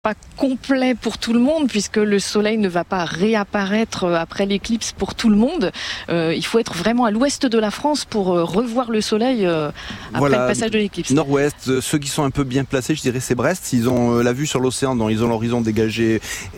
Pas complet pour tout le monde puisque le soleil ne va pas réapparaître après l'éclipse pour tout le monde. Il faut être vraiment à l'ouest de la France pour revoir le soleil après le passage de l'éclipse. Nord-ouest, ceux qui sont un peu bien placés, je dirais c'est Brest. Ils ont la vue sur l'océan, donc ils ont l'horizon dégagé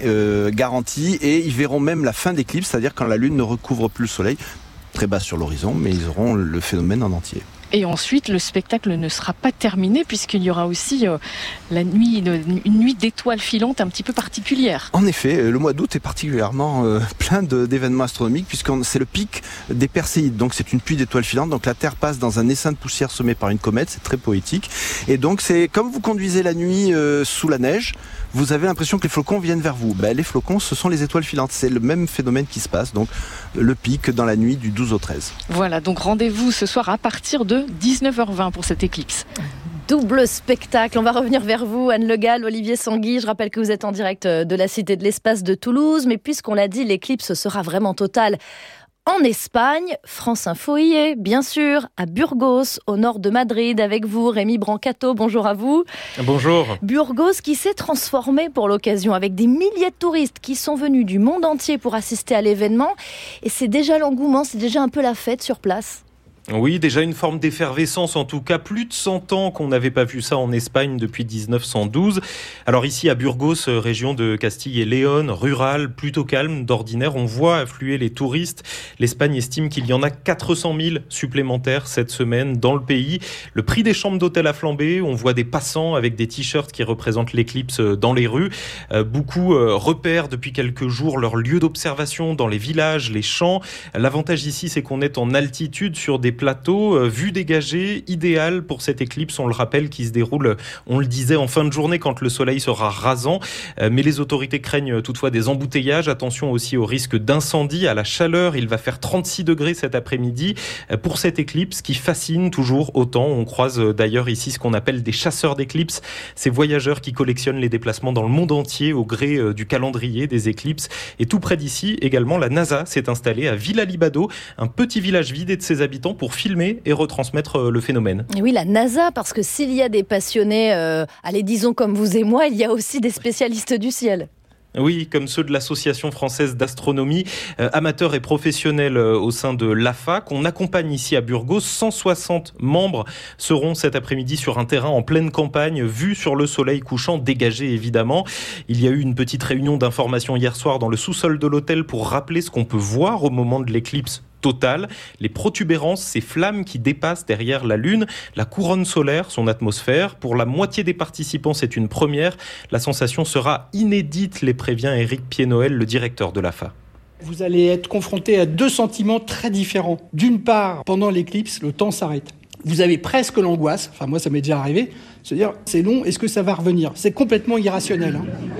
garanti et ils verront même la fin d'éclipse, c'est-à-dire quand la lune ne recouvre plus le soleil. Très bas sur l'horizon, mais ils auront le phénomène en entier. Et ensuite, le spectacle ne sera pas terminé puisqu'il y aura aussi la nuit, une nuit d'étoiles filantes un petit peu particulière. En effet, le mois d'août est particulièrement plein d'événements astronomiques puisque c'est le pic des Perséides. Donc c'est une pluie d'étoiles filantes. Donc la Terre passe dans un essaim de poussière semé par une comète. C'est très poétique. Et donc c'est comme vous conduisez la nuit sous la neige, vous avez l'impression que les flocons viennent vers vous. Les flocons, ce sont les étoiles filantes. C'est le même phénomène qui se passe. Donc le pic dans la nuit du 12 au 13. Voilà, donc rendez-vous ce soir à partir de 19h20 pour cette éclipse. Double spectacle. On va revenir vers vous, Anne Le Gall, Olivier Sanguy. Je rappelle que vous êtes en direct de la Cité de l'Espace de Toulouse. Mais puisqu'on l'a dit, l'éclipse sera vraiment totale en Espagne. France Info y est, bien sûr, à Burgos, au nord de Madrid, avec vous, Rémi Brancato. Bonjour à vous. Bonjour. Burgos qui s'est transformé pour l'occasion, avec des milliers de touristes qui sont venus du monde entier pour assister à l'événement. Et c'est déjà l'engouement, c'est déjà un peu la fête sur place. Oui, déjà une forme d'effervescence, en tout cas plus de 100 ans qu'on n'avait pas vu ça en Espagne depuis 1912. Alors ici à Burgos, région de Castille et Léon, rurale, plutôt calme d'ordinaire, on voit affluer les touristes. L'Espagne estime qu'il y en a 400 000 supplémentaires cette semaine dans le pays. Le prix des chambres d'hôtel a flambé, on voit des passants avec des t-shirts qui représentent l'éclipse dans les rues. Beaucoup repèrent depuis quelques jours leur lieu d'observation dans les villages, les champs. L'avantage ici, c'est qu'on est en altitude sur des plateaux, vue dégagée, idéal pour cette éclipse, on le rappelle, qui se déroule, on le disait, en fin de journée quand le soleil sera rasant. Mais les autorités craignent toutefois des embouteillages. Attention aussi au risque d'incendie, à la chaleur. Il va faire 36 degrés cet après-midi pour cette éclipse qui fascine toujours autant. On croise d'ailleurs ici ce qu'on appelle des chasseurs d'éclipses, ces voyageurs qui collectionnent les déplacements dans le monde entier au gré du calendrier des éclipses. Et tout près d'ici, également, la NASA s'est installée à Villa-Libado, un petit village vidé de ses habitants pour filmer et retransmettre le phénomène. Et oui, la NASA, parce que s'il y a des passionnés, allez, disons comme vous et moi, il y a aussi des spécialistes du ciel. Oui, comme ceux de l'Association française d'astronomie, amateurs et professionnels au sein de l'AFA, qu'on accompagne ici à Burgos. 160 membres seront cet après-midi sur un terrain en pleine campagne, vue sur le soleil couchant, dégagé évidemment. Il y a eu une petite réunion d'information hier soir dans le sous-sol de l'hôtel pour rappeler ce qu'on peut voir au moment de l'éclipse totale. Les protubérances, ces flammes qui dépassent derrière la Lune, la couronne solaire, son atmosphère. Pour la moitié des participants, c'est une première. La sensation sera inédite, les prévient Éric Pied-Noël, le directeur de l'AFA. Vous allez être confronté à deux sentiments très différents. D'une part, pendant l'éclipse, le temps s'arrête. Vous avez presque l'angoisse, enfin moi ça m'est déjà arrivé, se dire c'est long, est-ce que ça va revenir ? C'est complètement irrationnel.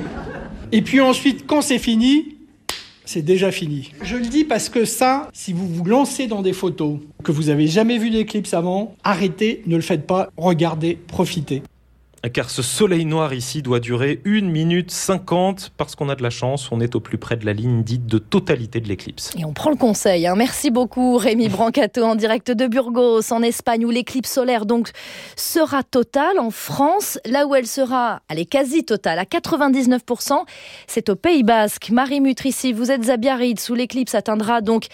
Et puis ensuite, quand c'est fini, c'est déjà fini. Je le dis parce que ça, si vous vous lancez dans des photos, que vous n'avez jamais vu d'éclipse avant, arrêtez, ne le faites pas, regardez, profitez. Car ce soleil noir ici doit durer 1 minute 50. Parce qu'on a de la chance, on est au plus près de la ligne dite de totalité de l'éclipse. Et on prend le conseil. Merci beaucoup Rémi Brancato en direct de Burgos, en Espagne, où l'éclipse solaire donc sera totale. En France, là où elle sera, elle est quasi totale, à 99%, c'est au Pays Basque. Marie Mutrici, vous êtes à Biarritz, où l'éclipse atteindra donc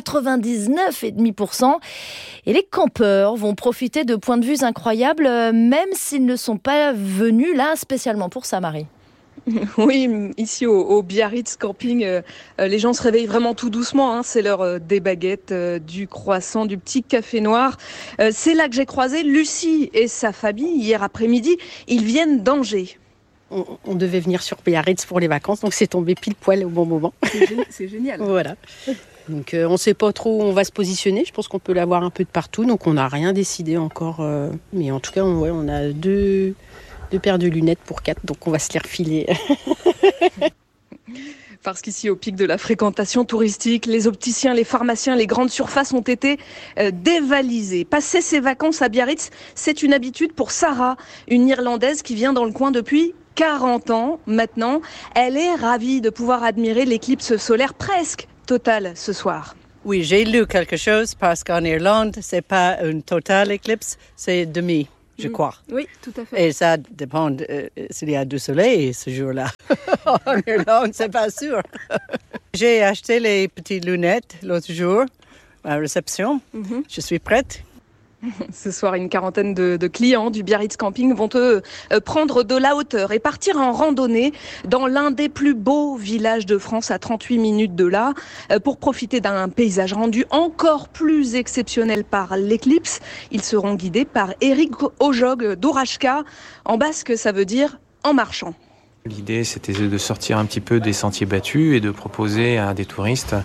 99,5%. Et les campeurs vont profiter de points de vue incroyables, même s'ils ne sont pas venus là spécialement pour ça, Marie. Oui, ici au Biarritz Camping, les gens se réveillent vraiment tout doucement. C'est l'heure des baguettes, du croissant, du petit café noir. C'est là que j'ai croisé Lucie et sa famille hier après-midi. Ils viennent d'Angers. On devait venir sur Biarritz pour les vacances, donc c'est tombé pile poil au bon moment. C'est génial. Voilà. Donc on ne sait pas trop où on va se positionner. Je pense qu'on peut l'avoir un peu de partout, donc on n'a rien décidé encore. Mais en tout cas, on a deux paires de lunettes pour 4, donc on va se les refiler. Parce qu'ici, au pic de la fréquentation touristique, les opticiens, les pharmaciens, les grandes surfaces ont été dévalisés. Passer ses vacances à Biarritz, c'est une habitude pour Sarah, une Irlandaise qui vient dans le coin depuis 40 ans maintenant. Elle est ravie de pouvoir admirer l'éclipse solaire presque totale ce soir. Oui, j'ai lu quelque chose parce qu'en Irlande, c'est pas une totale éclipse, c'est demi. je crois. Oui, tout à fait. Et ça dépend s'il y a du soleil ce jour-là. En Irlande, c'est pas sûr. J'ai acheté les petites lunettes l'autre jour à la réception. Je suis prête. Ce soir, une quarantaine de clients du Biarritz Camping vont prendre de la hauteur et partir en randonnée dans l'un des plus beaux villages de France à 38 minutes de là pour profiter d'un paysage rendu encore plus exceptionnel par l'éclipse. Ils seront guidés par Eric Ojog d'Orashka. En basque, ça veut dire en marchant. L'idée, c'était de sortir un petit peu des sentiers battus et de proposer à des touristes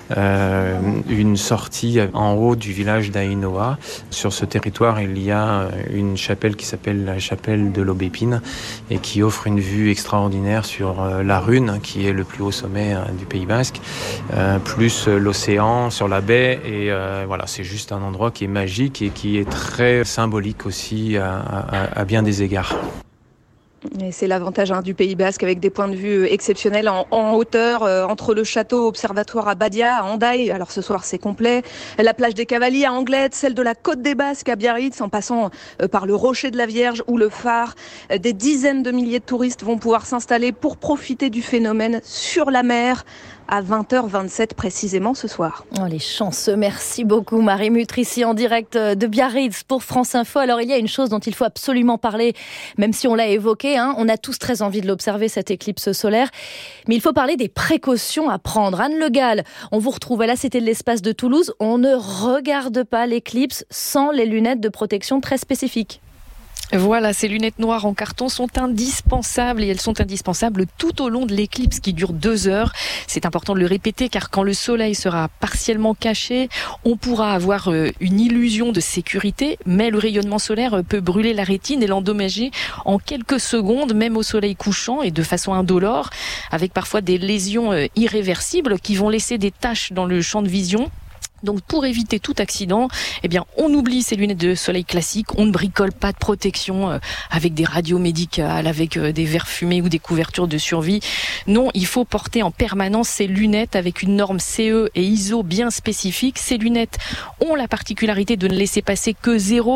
une sortie en haut du village d'Ainoa. Sur ce territoire, il y a une chapelle qui s'appelle la chapelle de l'Aubépine et qui offre une vue extraordinaire sur la Rune, qui est le plus haut sommet du Pays Basque, plus l'océan sur la baie. Et voilà, c'est juste un endroit qui est magique et qui est très symbolique aussi à bien des égards. Et c'est l'avantage du Pays Basque avec des points de vue exceptionnels en hauteur, entre le château observatoire à Badia, à Hendaye, alors ce soir c'est complet, la plage des Cavaliers à Anglette, celle de la Côte des Basques à Biarritz, en passant par le Rocher de la Vierge ou le phare. Des dizaines de milliers de touristes vont pouvoir s'installer pour profiter du phénomène sur la mer à 20h27 précisément ce soir. Oh, les chanceux, merci beaucoup Marie Mutre, ici en direct de Biarritz pour France Info. Alors il y a une chose dont il faut absolument parler, même si on l'a évoqué, on a tous très envie de l'observer, cette éclipse solaire, mais il faut parler des précautions à prendre. Anne Le Gall, on vous retrouve à la Cité de l'Espace de Toulouse, on ne regarde pas l'éclipse sans les lunettes de protection très spécifiques. Voilà, ces lunettes noires en carton sont indispensables et elles sont indispensables tout au long de l'éclipse qui dure 2 heures. C'est important de le répéter car quand le soleil sera partiellement caché, on pourra avoir une illusion de sécurité, mais le rayonnement solaire peut brûler la rétine et l'endommager en quelques secondes, même au soleil couchant et de façon indolore, avec parfois des lésions irréversibles qui vont laisser des taches dans le champ de vision. Donc pour éviter tout accident, on oublie ces lunettes de soleil classiques, on ne bricole pas de protection avec des radios médicales, avec des verres fumés ou des couvertures de survie. Non, il faut porter en permanence ces lunettes avec une norme CE et ISO bien spécifique. Ces lunettes ont la particularité de ne laisser passer que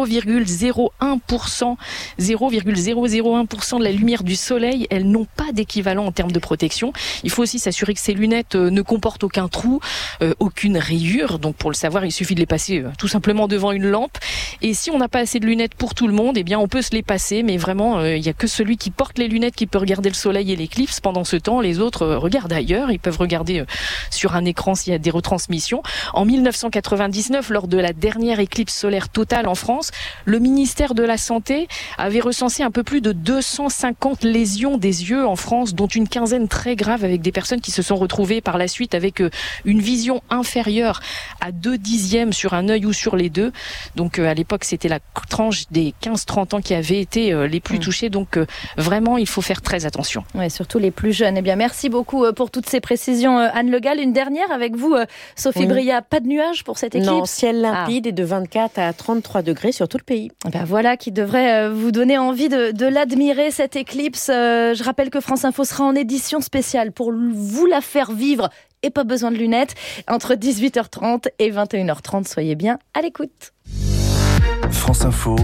0,001% de la lumière du soleil. Elles n'ont pas d'équivalent en termes de protection. Il faut aussi s'assurer que ces lunettes ne comportent aucun trou, aucune rayure. Donc pour le savoir, il suffit de les passer tout simplement devant une lampe. Et si on n'a pas assez de lunettes pour tout le monde, on peut se les passer. Mais vraiment, il n'y a que celui qui porte les lunettes qui peut regarder le soleil et l'éclipse. Pendant ce temps, les autres regardent ailleurs. Ils peuvent regarder sur un écran s'il y a des retransmissions. En 1999, lors de la dernière éclipse solaire totale en France, le ministère de la Santé avait recensé un peu plus de 250 lésions des yeux en France, dont une quinzaine très graves avec des personnes qui se sont retrouvées par la suite avec une vision inférieure à 2/10 sur un œil ou sur les deux. Donc à l'époque, c'était la tranche des 15-30 ans qui avait été les plus touchés. Donc vraiment, il faut faire très attention. Ouais, surtout les plus jeunes. Merci beaucoup pour toutes ces précisions, Anne Le Gall. Une dernière avec vous, Sophie Bria. Pas de nuages pour cette éclipse? Non, ciel limpide et de 24 à 33 degrés sur tout le pays. Voilà qui devrait vous donner envie de l'admirer, cette éclipse. Je rappelle que France Info sera en édition spéciale pour vous la faire vivre. Et pas besoin de lunettes, entre 18h30 et 21h30. Soyez bien à l'écoute. France Info,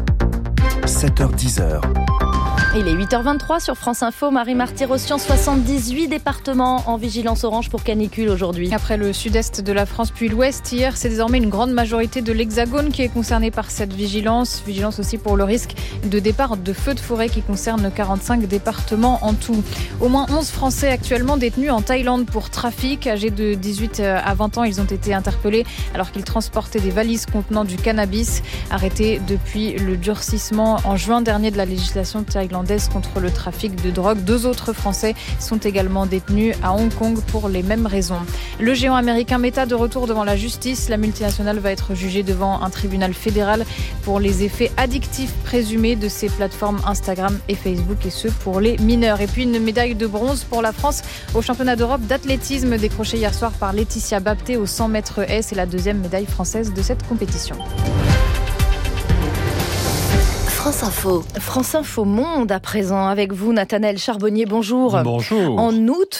7h-10h. Il est 8h23 sur France Info. Marie Marty-Rossian, 78 départements en vigilance orange pour canicule aujourd'hui. Après le sud-est de la France puis l'ouest, hier, c'est désormais une grande majorité de l'Hexagone qui est concernée par cette vigilance. Vigilance aussi pour le risque de départ de feux de forêt qui concerne 45 départements en tout. Au moins 11 Français actuellement détenus en Thaïlande pour trafic. Âgés de 18 à 20 ans, ils ont été interpellés alors qu'ils transportaient des valises contenant du cannabis. Arrêtés depuis le durcissement en juin dernier de la législation thaïlandaise contre le trafic de drogue. 2 autres Français sont également détenus à Hong Kong pour les mêmes raisons. Le géant américain Meta de retour devant la justice. La multinationale va être jugée devant un tribunal fédéral pour les effets addictifs présumés de ses plateformes Instagram et Facebook, et ce pour les mineurs. Et puis une médaille de bronze pour la France au championnat d'Europe d'athlétisme décrochée hier soir par Laetitia Bapté au 100 mètres haies. C'est la 2e médaille française de cette compétition. France Info. France Info Monde à présent avec vous, Nathanaël Charbonnier, bonjour. Bonjour. En août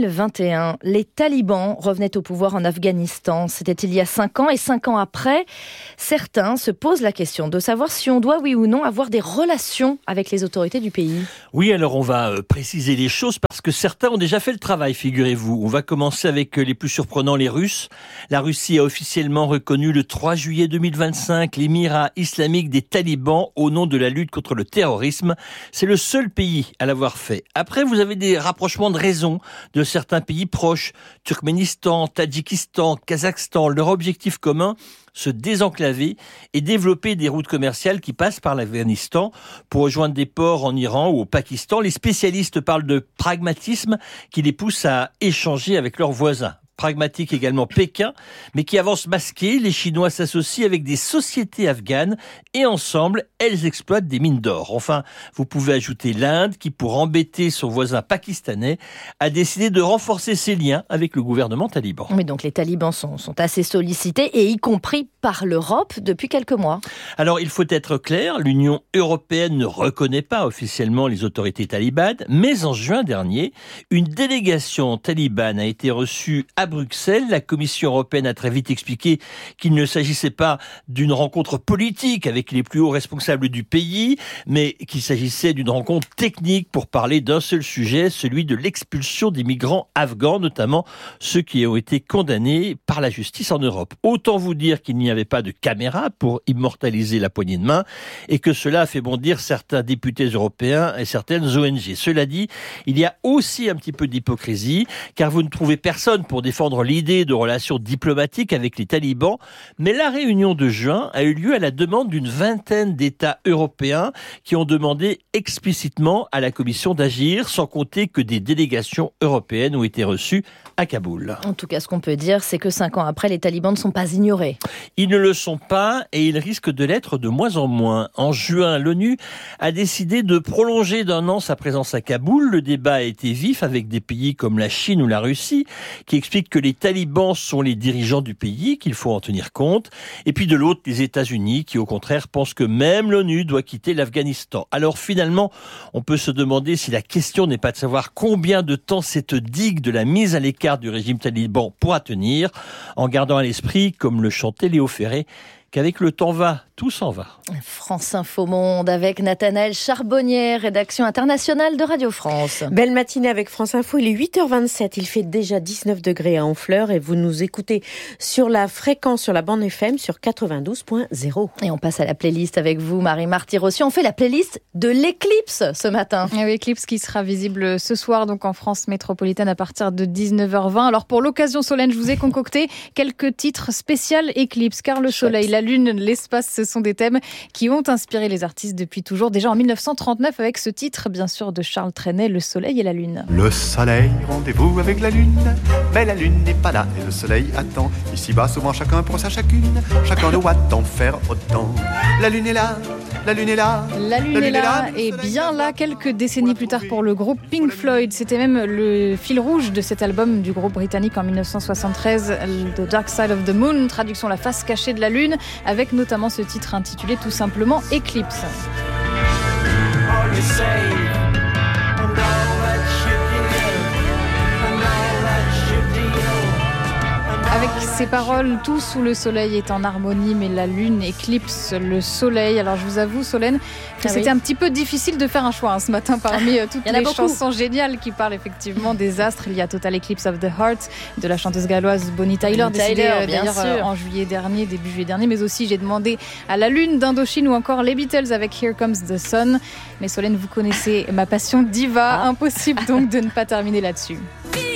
2021, les talibans revenaient au pouvoir en Afghanistan. C'était il y a 5 ans et 5 ans après, certains se posent la question de savoir si on doit, oui ou non, avoir des relations avec les autorités du pays. Oui, alors on va préciser les choses parce que certains ont déjà fait le travail, figurez-vous. On va commencer avec les plus surprenants, les Russes. La Russie a officiellement reconnu le 3 juillet 2025 l'émirat islamique des talibans au nom de la lutte contre le terrorisme. C'est le seul pays à l'avoir fait. Après, vous avez des rapprochements de raison de certains pays proches, Turkménistan, Tadjikistan, Kazakhstan. Leur objectif commun, se désenclaver et développer des routes commerciales qui passent par l'Afghanistan pour rejoindre des ports en Iran ou au Pakistan. Les spécialistes parlent de pragmatisme qui les pousse à échanger avec leurs voisins. Pragmatique également Pékin, mais qui avance masqué. Les Chinois s'associent avec des sociétés afghanes et ensemble, elles exploitent des mines d'or. Enfin, vous pouvez ajouter l'Inde qui, pour embêter son voisin pakistanais, a décidé de renforcer ses liens avec le gouvernement taliban. Oui, donc les talibans sont assez sollicités et y compris par l'Europe depuis quelques mois. Alors, il faut être clair, l'Union européenne ne reconnaît pas officiellement les autorités talibanes, mais en juin dernier, une délégation talibane a été reçue à Bruxelles. La Commission européenne a très vite expliqué qu'il ne s'agissait pas d'une rencontre politique avec les plus hauts responsables du pays, mais qu'il s'agissait d'une rencontre technique pour parler d'un seul sujet, celui de l'expulsion des migrants afghans, notamment ceux qui ont été condamnés par la justice en Europe. Autant vous dire qu'il n'y avait pas de caméra pour immortaliser la poignée de main et que cela a fait bondir certains députés européens et certaines ONG. Cela dit, il y a aussi un petit peu d'hypocrisie, car vous ne trouvez personne pour défendre l'idée de relations diplomatiques avec les talibans, mais la réunion de juin a eu lieu à la demande d'une vingtaine d'États européens qui ont demandé explicitement à la Commission d'agir, sans compter que des délégations européennes ont été reçues à Kaboul. En tout cas, ce qu'on peut dire, c'est que 5 ans après, les talibans ne sont pas ignorés. Ils ne le sont pas et ils risquent de l'être de moins en moins. En juin, l'ONU a décidé de prolonger d'1 an sa présence à Kaboul. Le débat a été vif avec des pays comme la Chine ou la Russie qui expliquent que les talibans sont les dirigeants du pays, qu'il faut en tenir compte. Et puis de l'autre, les États-Unis qui, au contraire, pensent que même l'ONU doit quitter l'Afghanistan. Alors finalement, on peut se demander si la question n'est pas de savoir combien de temps cette digue de la mise à l'écart du régime taliban pourra tenir, en gardant à l'esprit, comme le chantait Léo Ferré, qu'avec le temps va, tout s'en va. France Info Monde avec Nathanaël Charbonnier, rédaction internationale de Radio France. Belle matinée avec France Info, il est 8h27, il fait déjà 19 degrés à Honfleur et vous nous écoutez sur la fréquence, sur la bande FM, sur 92.0. Et on passe à la playlist avec vous, Marie-Marty Rossi. On fait la playlist de l'éclipse ce matin. Et oui, éclipse qui sera visible ce soir donc en France métropolitaine à partir de 19h20. Alors pour l'occasion, Solène, je vous ai concocté quelques titres spécial éclipse, car le soleil, la lune, l'espace, ce sont des thèmes qui ont inspiré les artistes depuis toujours. Déjà en 1939 avec ce titre, bien sûr, de Charles Trenet, Le soleil et la lune. Le soleil, rendez-vous avec la lune, mais la lune n'est pas là et le soleil attend. Ici-bas, souvent chacun pour sa chacune, chacun doit en faire autant. La lune est là, la lune est là. La lune est là et bien là quelques décennies plus tard pour le groupe Pink Floyd. C'était même le fil rouge de cet album du groupe britannique en 1973, The Dark Side of the Moon, traduction La face cachée de la lune, avec notamment ce titre intitulé tout simplement Eclipse. Avec ces paroles, tout sous le soleil est en harmonie, mais la lune éclipse le soleil. Alors je vous avoue, Solène, que c'était un petit peu difficile de faire un choix ce matin parmi toutes les chansons géniales qui parlent effectivement des astres. Il y a Total Eclipse of the Heart de la chanteuse galloise Bonnie Tyler, décédée d'ailleurs en juillet dernier, début juillet dernier. Mais aussi j'ai demandé à la lune d'Indochine ou encore les Beatles avec Here Comes the Sun. Mais Solène, vous connaissez ma passion diva, impossible donc de ne pas terminer là-dessus.